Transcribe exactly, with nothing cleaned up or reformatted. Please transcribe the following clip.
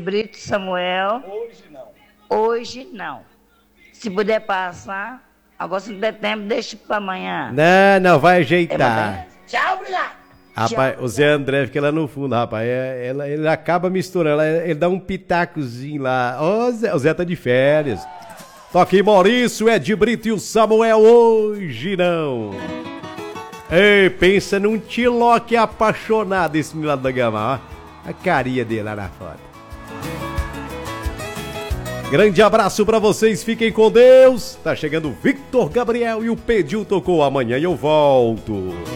Brito Samuel. Hoje não. Hoje não. Se puder passar, agosto de setembro, deixa para amanhã. Não, não, vai ajeitar. É, tchau, obrigado. Rapaz, o Zé André fica lá no fundo, rapaz. É, ela, ele acaba misturando, ele, ele dá um pitacozinho lá. Ô, Zé, o Zé tá de férias. Toque Maurício, é de Brito e o Samuel, hoje não. Ei, pensa num Tiloque apaixonado esse menino lá da Gama, ó. A carinha dele lá na foto. Grande abraço pra vocês, fiquem com Deus. Tá chegando o Victor Gabriel e o Pediu tocou. Amanhã eu volto.